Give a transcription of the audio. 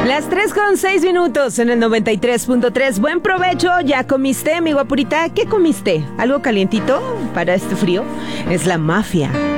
Las 3:06 en el 93.3. Buen provecho, ¿ya comiste, mi guapurita? ¿Qué comiste? ¿Algo calientito para este frío? Es la mafia.